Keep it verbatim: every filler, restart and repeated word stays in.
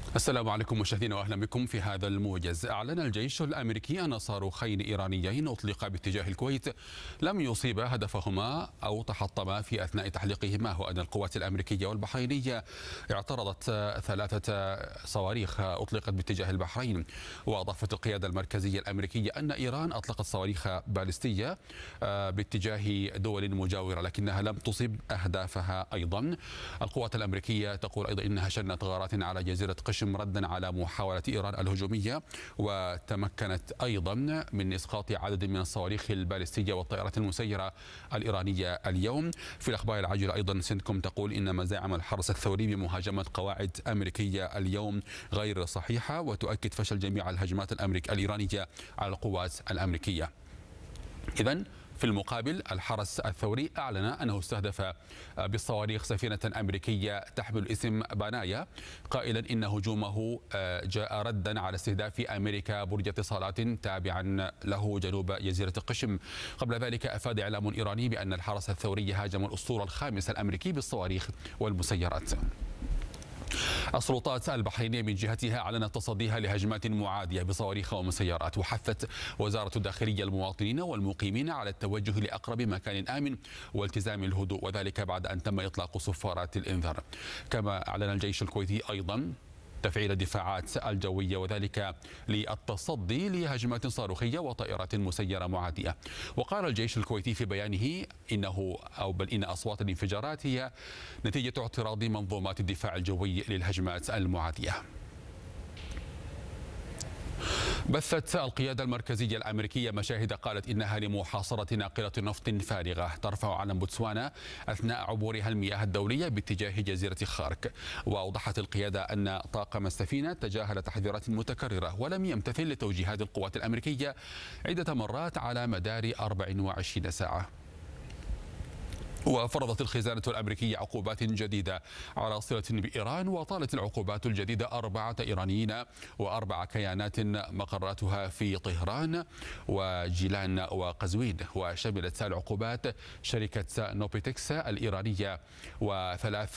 السلام عليكم مشاهدينا واهلا بكم في هذا الموجز. اعلن الجيش الامريكي ان صاروخين ايرانيين اطلقا باتجاه الكويت لم يصيبا هدفهما او تحطما في اثناء تحليقهما، وان القوات الامريكيه والبحرينيه اعترضت ثلاثه صواريخ اطلقت باتجاه البحرين. واضافت القياده المركزيه الامريكيه ان ايران اطلقت صواريخ باليستيه باتجاه دول مجاوره لكنها لم تصب اهدافها. ايضا القوات الامريكيه تقول ايضا انها شنت غارات على جزيره قشم ردا على محاولة إيران الهجومية، وتمكنت أيضا من إسقاط عدد من الصواريخ البالستية والطائرات المسيرة الإيرانية اليوم. في الأخبار العاجلة أيضا سنتكم تقول إن مزاعم الحرس الثوري بمهاجمة قواعد أمريكية اليوم غير صحيحة، وتؤكد فشل جميع الهجمات الأمريك الإيرانية على القوات الأمريكية. إذن في المقابل الحرس الثوري أعلن أنه استهدف بالصواريخ سفينة أمريكية تحمل اسم بانايا، قائلا إن هجومه جاء ردا على استهداف أمريكا برج اتصالات تابعا له جنوب جزيرة قشم. قبل ذلك أفاد إعلام إيراني بأن الحرس الثوري هاجم الأسطول الخامس الأمريكي بالصواريخ والمسيرات. السلطات البحرينية من جهتها أعلنت تصديها لهجمات معادية بصواريخ ومسيرات، وحثت وزارة الداخلية المواطنين والمقيمين على التوجه لأقرب مكان آمن والتزام الهدوء، وذلك بعد أن تم إطلاق صفارات الإنذار. كما أعلن الجيش الكويتي أيضا تفعيل الدفاعات الجوية، وذلك للتصدي لهجمات صاروخية وطائرات مسيرة معادية. وقال الجيش الكويتي في بيانه إنه أو بل إن أصوات الانفجارات هي نتيجة اعتراض منظومات الدفاع الجوي للهجمات المعادية. بثت القيادة المركزية الأمريكية مشاهد قالت إنها لمحاصرة ناقلة نفط فارغة ترفع علم بوتسوانا أثناء عبورها المياه الدولية باتجاه جزيرة خارك. وأوضحت القيادة أن طاقم السفينة تجاهل تحذيرات متكررة ولم يمتثل لتوجيهات القوات الأمريكية عدة مرات على مدار أربع وعشرين ساعة. وفرضت الخزانة الأمريكية عقوبات جديدة على صلة بإيران، وطالت العقوبات الجديدة أربعة إيرانيين وأربع كيانات مقراتها في طهران وجيلان وقزوين. وشملت العقوبات شركة نوبيتكس الإيرانية وثلاث